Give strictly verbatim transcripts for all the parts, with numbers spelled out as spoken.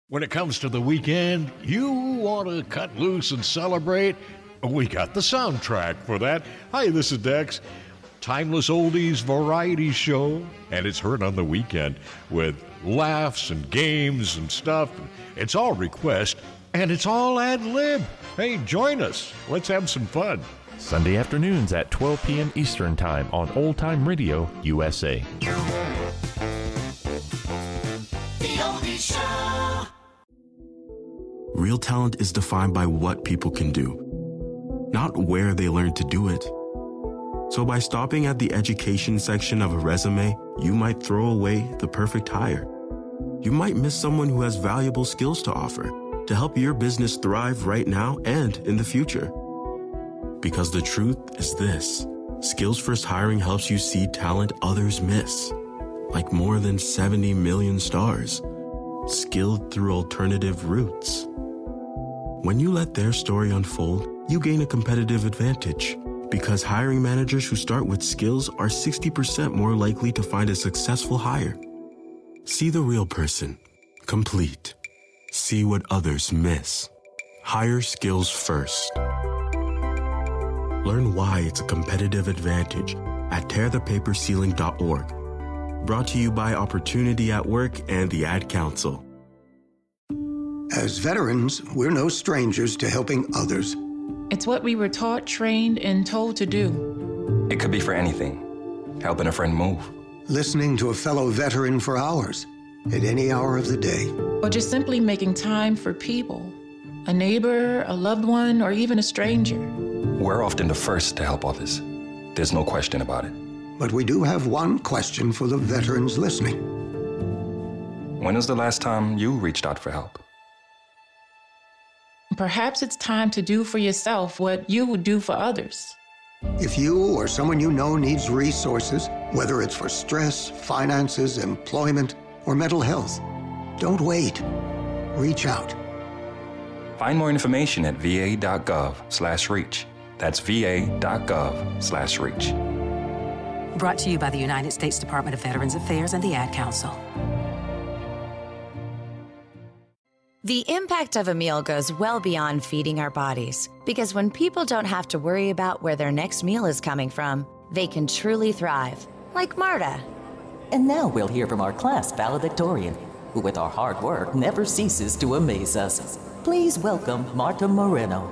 When it comes to the weekend, you want to cut loose and celebrate? We got the soundtrack for that. Hi, this is Dex. Timeless oldies variety show, and it's heard on the weekend with laughs and games and stuff. It's all request, and it's all ad-lib. Hey, join us. Let's have some fun. Sunday afternoons at twelve p.m. Eastern Time on Old Time Radio U S A. The Oldie Show. Real talent is defined by what people can do, not where they learn to do it. So by stopping at the education section of a resume, you might throw away the perfect hire. You might miss someone who has valuable skills to offer to help your business thrive right now and in the future. Because the truth is this: Skills First Hiring helps you see talent others miss, like more than seventy million stars, skilled through alternative routes. When you let their story unfold, you gain a competitive advantage, because hiring managers who start with skills are sixty percent more likely to find a successful hire. See the real person. Complete. See what others miss. Hire skills first. Learn why it's a competitive advantage at tear the paper ceiling dot org. Brought to you by Opportunity at Work and the Ad Council. As veterans, we're no strangers to helping others. It's what we were taught, trained, and told to do. It could be for anything. Helping a friend move. Listening to a fellow veteran for hours, at any hour of the day. Or just simply making time for people. A neighbor, a loved one, or even a stranger. We're often the first to help others. There's no question about it. But we do have one question for the veterans listening. When was the last time you reached out for help? Perhaps it's time to do for yourself what you would do for others. If you or someone you know needs resources, whether it's for stress, finances, employment, or mental health, don't wait. Reach out. Find more information at va.gov slash reach. That's va.gov slash reach. Brought to you by the United States Department of Veterans Affairs and the Ad Council. The impact of a meal goes well beyond feeding our bodies, because when people don't have to worry about where their next meal is coming from, they can truly thrive, like Marta. And now we'll hear from our class valedictorian, who with our hard work never ceases to amaze us. Please welcome Marta Moreno.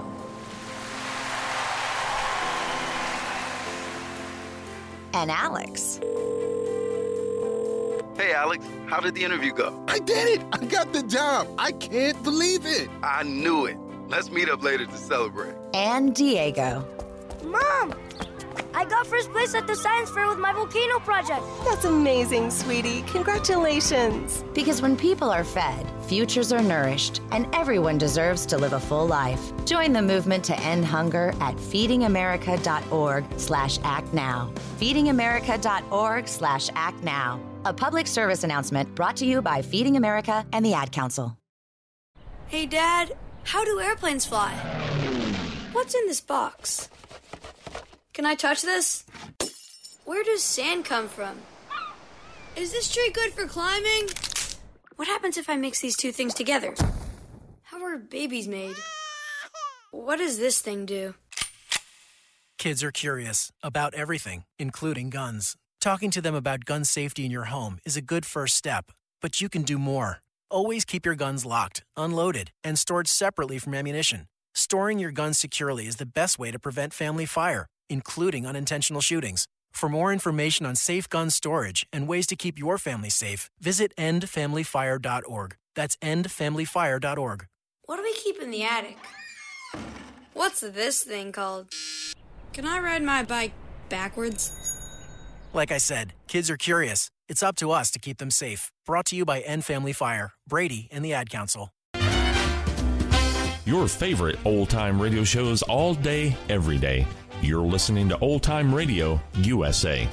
And Alex. Hey, Alex, how did the interview go? I did it! I got the job! I can't believe it! I knew it. Let's meet up later to celebrate. And Diego. Mom! I got first place at the science fair with my volcano project. That's amazing, sweetie. Congratulations. Because when people are fed, futures are nourished, and everyone deserves to live a full life. Join the movement to end hunger at feedingamerica.org slash act now. feedingamerica.org slash act now. A public service announcement brought to you by Feeding America and the Ad Council. Hey, Dad, how do airplanes fly? What's in this box? Can I touch this? Where does sand come from? Is this tree good for climbing? What happens if I mix these two things together? How are babies made? What does this thing do? Kids are curious about everything, including guns. Talking to them about gun safety in your home is a good first step, but you can do more. Always keep your guns locked, unloaded, and stored separately from ammunition. Storing your guns securely is the best way to prevent family fire, including unintentional shootings. For more information on safe gun storage and ways to keep your family safe, visit end family fire dot org. That's end family fire dot org. What do we keep in the attic? What's this thing called? Can I ride my bike backwards? Like I said, kids are curious. It's up to us to keep them safe. Brought to you by End Family Fire, Brady, and the Ad Council. Your favorite old-time radio shows all day, every day. You're listening to Old Time Radio U S A.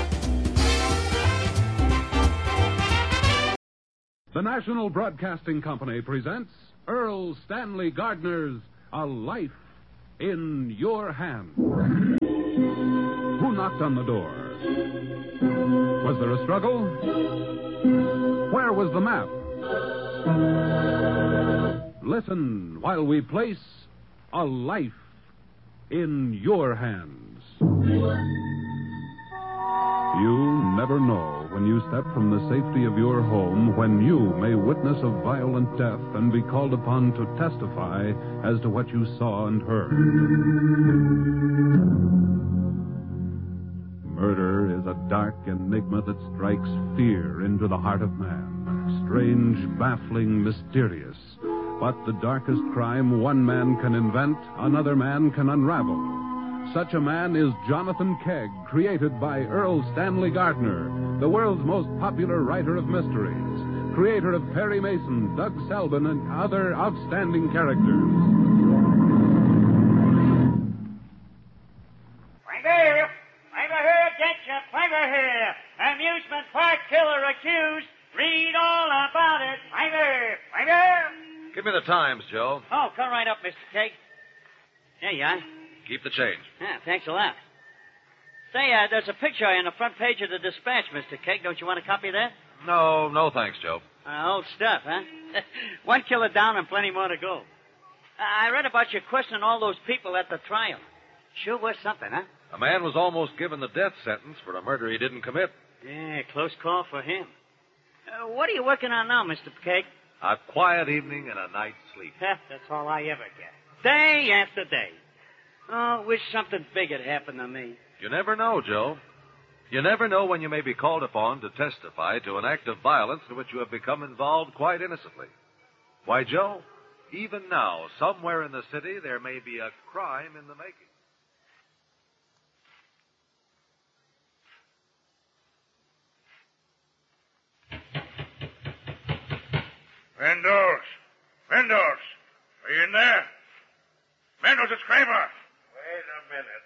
The National Broadcasting Company presents Earl Stanley Gardner's A Life in Your Hands. Who knocked on the door? Was there a struggle? Where was the map? Listen while we place a life in your hands. You never know when you step from the safety of your home when you may witness a violent death and be called upon to testify as to what you saw and heard. Murder is a dark enigma that strikes fear into the heart of man. Strange, baffling, mysterious. But the darkest crime one man can invent, another man can unravel. Such a man is Jonathan Kegg, created by Earl Stanley Gardner, the world's most popular writer of mysteries, creator of Perry Mason, Doug Selby, and other outstanding characters. Finger! Finger here, attention! Finger here! Amusement park killer accused! Read all about it! Finger! Finger! Give me the Times, Joe. Oh, come right up, Mister Kegg. There you are. Keep the change. Yeah, thanks a lot. Say, uh, there's a picture on the front page of the Dispatch, Mister Kegg. Don't you want a copy of that? No, no thanks, Joe. Uh, old stuff, huh? One killer down and plenty more to go. Uh, I read about you questioning all those people at the trial. Sure was something, huh? A man was almost given the death sentence for a murder he didn't commit. Yeah, close call for him. Uh, what are you working on now, Mister Kegg? A quiet evening and a night's sleep. That's all I ever get. Day after day. Oh, wish something big had happened to me. You never know, Joe. You never know when you may be called upon to testify to an act of violence in which you have become involved quite innocently. Why, Joe, even now, somewhere in the city, there may be a crime in the making. Mendoz! Mendoz! Are you in there? Mendoz, it's Kramer! Wait a minute.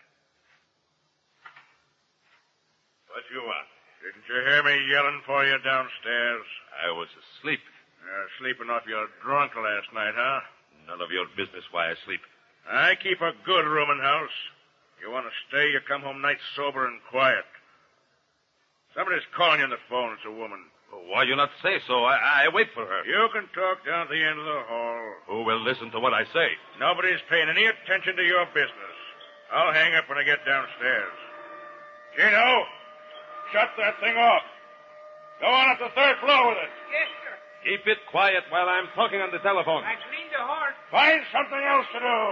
What you want? Didn't you hear me yelling for you downstairs? I was asleep. Uh, sleeping off your drunk last night, huh? None of your business why I sleep. I keep a good rooming house. You want to stay, you come home nights sober and quiet. Somebody's calling you on the phone. It's a woman. Why you not say so? I, I wait for her. You can talk down at the end of the hall. Who will listen to what I say? Nobody's paying any attention to your business. I'll hang up when I get downstairs. Gino, shut that thing off. Go on up the third floor with it. Yes, sir. Keep it quiet while I'm talking on the telephone. I cleaned the horse. Find something else to do.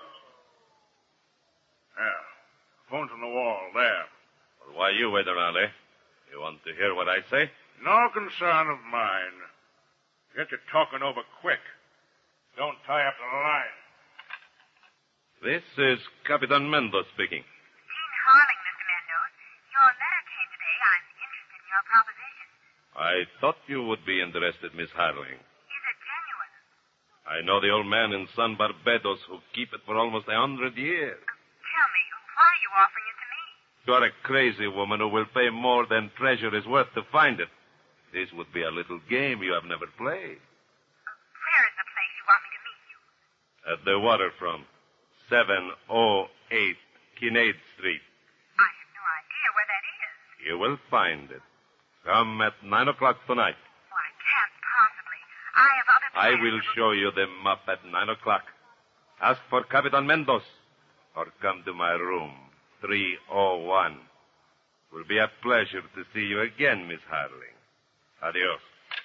Yeah. Phone's on the wall, there. Well, why you wait around, eh? You want to hear what I say? No concern of mine. Get your talking over quick. Don't tie up the line. This is Capitan Mendoz speaking. Jean Harling, Mister Mendoz. Your letter came today. I'm interested in your proposition. I thought you would be interested, Miss Harling. Is it genuine? I know the old man in San Barbados who keep it for almost a hundred years. Tell me, why are you offering it to me? You are a crazy woman who will pay more than treasure is worth to find it. This would be a little game you have never played. Where is the place you want me to meet you? At the waterfront, seven oh eight Kinnaid Street. I have no idea where that is. You will find it. Come at nine o'clock tonight. Oh, I can't possibly. I have other I plans. will show you the map at nine o'clock. Ask for Capitan Mendoz, or come to my room, three oh one. It will be a pleasure to see you again, Miss Harling. Adios.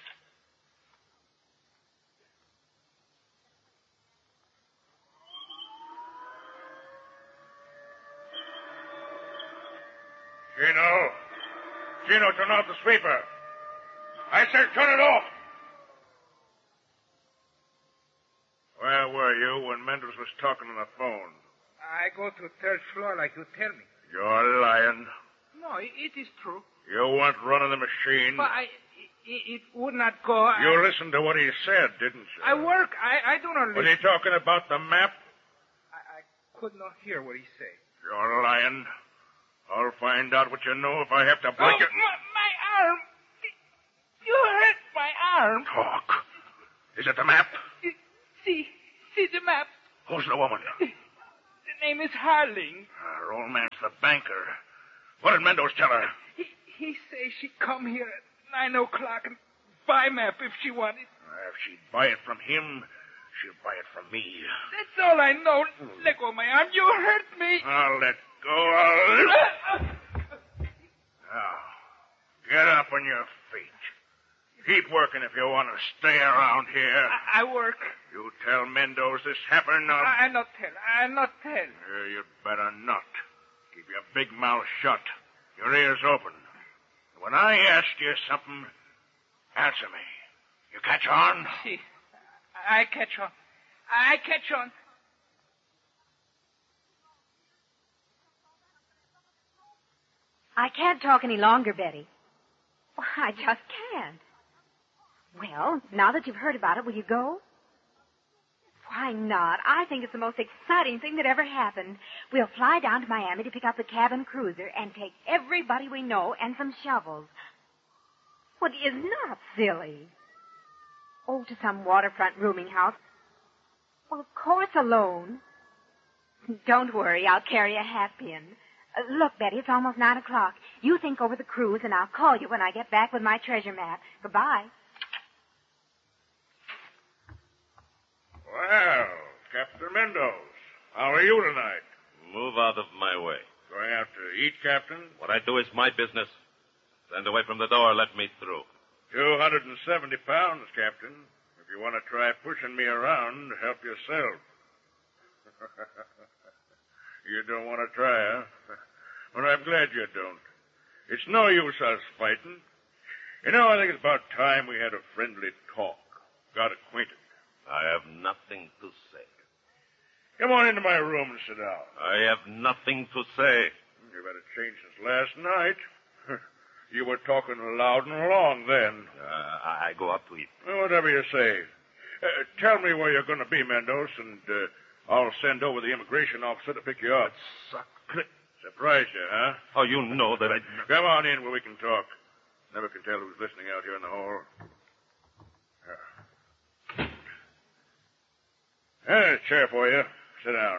Gino. Gino, turn off the sweeper. I said turn it off. Where were you when Mendoz was talking on the phone? I go to third floor like you tell me. You're lying. No, it, it is true. You weren't running the machine. But I, it, it would not go. I, You listened to what he said, didn't you? I work. I, I do not Was listen. he talking about the map? I, I could not hear what he said. You're lying. I'll find out what you know if I have to break oh, it. My, my arm. You hurt my arm. Talk. Is it the map? See, see the map. Who's the woman? The name is Harling. Her old man's the banker. What did Mendoz tell her? He, he say she come here at nine o'clock and buy map if she wanted. If she'd buy it from him, she'll buy it from me. That's all I know. Let go of my arm. You hurt me. I'll let go. I'll... Now, get up on your feet. Keep working if you want to stay around here. I, I work. You tell Mendoz this happened, I'll... I, I not tell. I not tell. Uh, you'd better not. Keep your big mouth shut. Your ears open. When I ask you something, answer me. You catch on? See, I catch on. I catch on. I can't talk any longer, Betty. Well, I just can't. Well, now that you've heard about it, will you go? Why not? I think it's the most exciting thing that ever happened. We'll fly down to Miami to pick up the cabin cruiser and take everybody we know and some shovels. Well, it is not silly. Oh, to some waterfront rooming house. Well, of course, alone. Don't worry, I'll carry a hat pin. Uh, look, Betty, it's almost nine o'clock. You think over the cruise, and I'll call you when I get back with my treasure map. Goodbye. Well, Captain Mendoz, how are you tonight? Move out of my way. Going out to eat, Captain? What I do is my business. Stand away from the door. Let me through. Two hundred and seventy pounds, Captain. If you want to try pushing me around, help yourself. You don't want to try, huh? Well, I'm glad you don't. It's no use us fighting. You know, I think it's about time we had a friendly talk. Got acquainted. I have nothing to say. Come on into my room and sit down. I have nothing to say. You've had a change since last night. You were talking loud and long then. Uh, I go up to eat. Well, whatever you say. Uh, tell me where you're going to be, Mendoz, and uh, I'll send over the immigration officer to pick you up. Sacre. Surprised you, huh? Oh, you know that I... Come on in where we can talk. Never can tell who's listening out here in the hall. There's a chair for you. Sit down.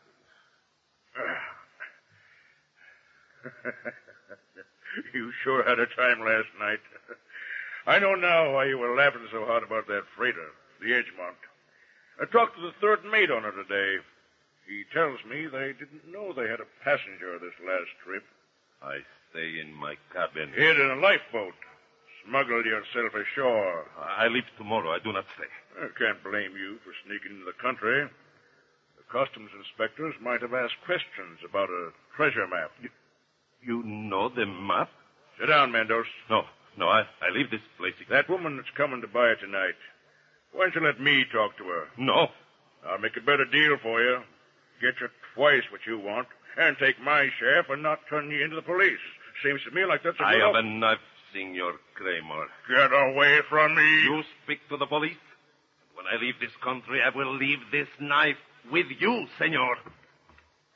You sure had a time last night. I know now why you were laughing so hard about that freighter, the Edgemont. I talked to the third mate on her today. He tells me they didn't know they had a passenger this last trip. I stay in my cabin. Hid in a lifeboat. Smuggled yourself ashore. I leave tomorrow. I do not stay. I can't blame you for sneaking into the country. The customs inspectors might have asked questions about a treasure map. You, you know the map? Sit down, Mendoz. No, no, I, I leave this place. That woman that's coming to buy it tonight, why don't you let me talk to her? No. I'll make a better deal for you. Get you twice what you want, and take my share for not turning you into the police. Seems to me like that's a I good have op- enough, Senor Kramer. Get away from me. You speak to the police. When I leave this country, I will leave this knife with you, senor.